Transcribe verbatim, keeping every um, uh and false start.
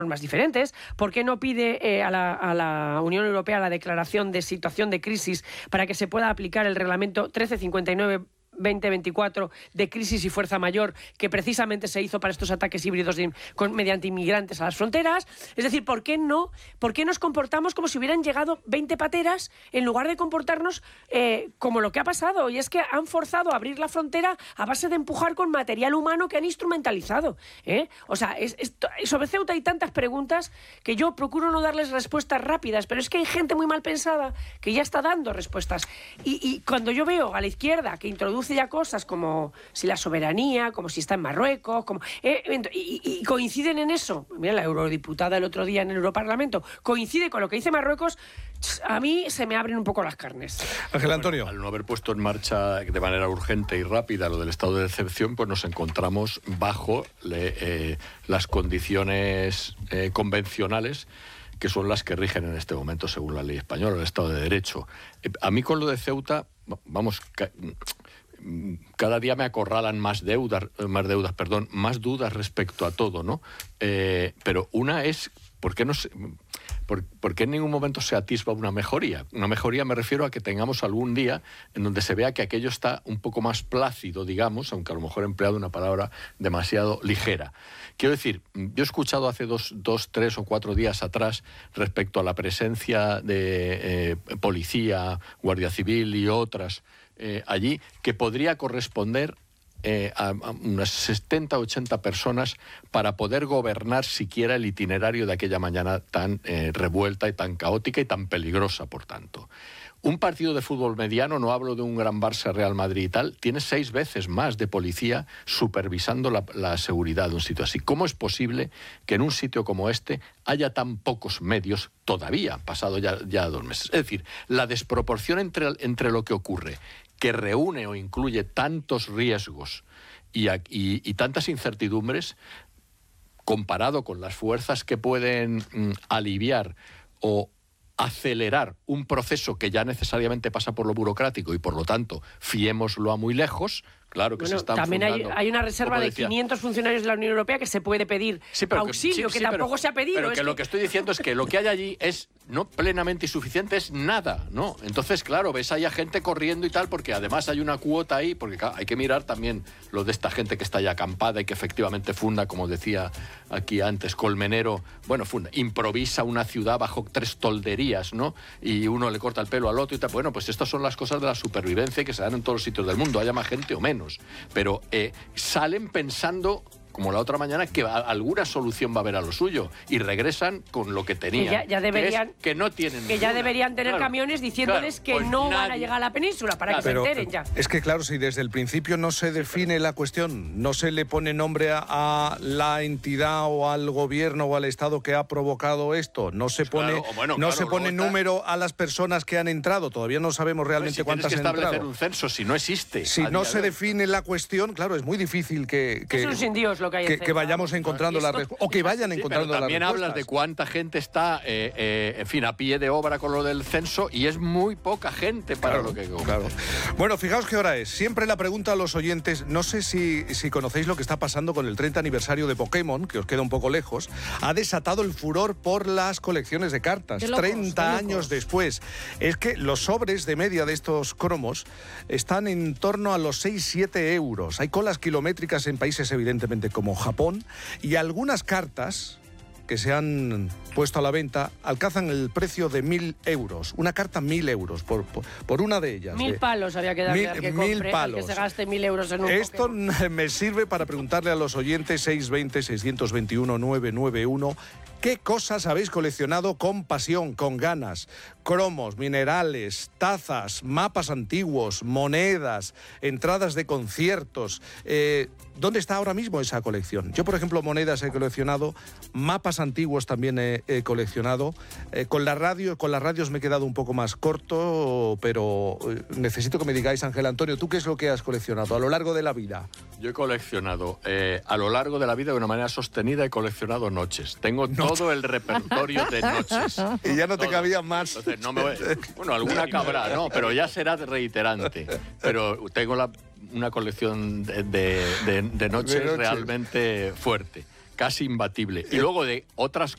normas diferentes? ¿Por qué no pide eh, a, la, a la Unión Europea la declaración de situación de crisis para que se pueda aplicar el reglamento trece cincuenta y nueve veinte veinticuatro de crisis y fuerza mayor, que precisamente se hizo para estos ataques híbridos de, con, mediante inmigrantes a las fronteras? Es decir, ¿por qué no? ¿Por qué nos comportamos como si hubieran llegado veinte pateras en lugar de comportarnos eh, como lo que ha pasado? Y es que han forzado a abrir la frontera a base de empujar con material humano que han instrumentalizado, ¿eh? O sea, es, es, sobre Ceuta hay tantas preguntas que yo procuro no darles respuestas rápidas, pero es que hay gente muy mal pensada que ya está dando respuestas. Y, y cuando yo veo a la izquierda que introduce ya cosas como si la soberanía, como si está en Marruecos, como eh, y, y coinciden en eso. Mira, la eurodiputada el otro día en el Europarlamento coincide con lo que dice Marruecos. A mí se me abren un poco las carnes. Ángel Antonio. Bueno, al no haber puesto en marcha de manera urgente y rápida lo del estado de excepción, pues nos encontramos bajo le, eh, las condiciones eh, convencionales que son las que rigen en este momento según la ley española, el Estado de Derecho. Eh, a mí con lo de Ceuta, vamos... Ca- cada día me acorralan más deudas, más deudas, perdón, más dudas respecto a todo, ¿no? Eh, pero una es, ¿por qué no se, por, por qué en ningún momento se atisba una mejoría? Una mejoría me refiero a que tengamos algún día en donde se vea que aquello está un poco más plácido, digamos, aunque a lo mejor he empleado una palabra demasiado ligera. Quiero decir, yo he escuchado hace dos, dos tres o cuatro días atrás respecto a la presencia de eh, policía, Guardia Civil y otras Eh, allí, que podría corresponder eh, a, a unas setenta o ochenta personas para poder gobernar siquiera el itinerario de aquella mañana tan eh, revuelta y tan caótica y tan peligrosa, por tanto. Un partido de fútbol mediano, no hablo de un gran Barça, Real Madrid y tal, tiene seis veces más de policía supervisando la, la seguridad de un sitio así. ¿Cómo es posible que en un sitio como este haya tan pocos medios todavía, pasado ya, ya dos meses? Es decir, la desproporción entre, entre lo que ocurre, que reúne o incluye tantos riesgos y, y, y tantas incertidumbres, comparado con las fuerzas que pueden mm, aliviar o acelerar un proceso que ya necesariamente pasa por lo burocrático y, por lo tanto, fiémoslo a muy lejos. Claro que bueno, se están también hay, hay una reserva de decía, quinientos funcionarios de la Unión Europea que se puede pedir sí, auxilio, que, sí, que sí, tampoco pero, se ha pedido. Pero es que, que lo que estoy diciendo es que lo que hay allí es no plenamente insuficiente, es nada, ¿no? Entonces, claro, ves ahí a gente corriendo y tal, porque además hay una cuota ahí, porque claro, hay que mirar también lo de esta gente que está ya acampada y que efectivamente funda, como decía aquí antes, Colmenero, bueno, funda, improvisa una ciudad bajo tres tolderías, ¿no? Y uno le corta el pelo al otro y tal. Bueno, pues estas son las cosas de la supervivencia que se dan en todos los sitios del mundo, haya más gente o menos. Pero eh, salen pensando, como la otra mañana, que a, alguna solución va a haber a lo suyo, y regresan con lo que tenían. Que ya, ya deberían, que, es que no tienen que ninguna. ya deberían tener claro, claro, diciéndoles claro, que pues no nadie, van a llegar a la península para claro, que pero, se enteren ya. Es que claro, si desde el principio no se define la cuestión, no se le pone nombre a, a la entidad o al gobierno o al Estado que ha provocado esto, no se pues pone, claro, bueno, no claro, se pone número está... a las personas que han entrado, todavía no sabemos realmente pues si cuántas que han entrado. establecer un censo si no existe. Si no se define la cuestión, claro, es muy difícil que, que, es un sin Dios lo que, hay que, en que vayamos encontrando la respuesta. O que vayan sí, encontrando pero también las hablas respuestas. de cuánta gente está, eh, eh, en fin, a pie de obra con lo del censo, y es muy poca gente para claro, lo que... Claro. Bueno, fijaos qué hora es. Siempre la pregunta a los oyentes, no sé si, si conocéis lo que está pasando con el treinta aniversario de Pokémon, que os queda un poco lejos, ha desatado el furor por las colecciones de cartas. De locos, treinta de años locos. después. Es que los sobres de media de estos cromos están en torno a los seis siete euros. Hay colas kilométricas en países evidentemente como Japón, y algunas cartas que se han puesto a la venta alcanzan el precio de mil euros. Una carta, mil euros por, por, por una de ellas. Mil de, palos había que darle mil, al que mil compre, palos. al que se gaste mil euros en un Esto Pokémon. Me sirve para preguntarle a los oyentes seis veinte, seiscientos veintiuno, novecientos noventa y uno ¿qué cosas habéis coleccionado con pasión, con ganas? Cromos, minerales, tazas, mapas antiguos, monedas, entradas de conciertos. Eh, ¿Dónde está ahora mismo esa colección? Yo, por ejemplo, monedas he coleccionado, mapas antiguos también he, he coleccionado. Eh, con la radio, con las radios me he quedado un poco más corto, pero eh, necesito que me digáis, Ángel Antonio, ¿tú qué es lo que has coleccionado a lo largo de la vida? Yo he coleccionado, eh, a lo largo de la vida, de una manera sostenida, he coleccionado noches. Tengo no. todo el repertorio de noches. Y ya no te todo. cabían más. Entonces, no me voy... Bueno, alguna cabrá, no, pero ya será reiterante. Pero tengo la, una colección de, de, de, de, noches de noches realmente fuerte, casi imbatible. Y luego de otras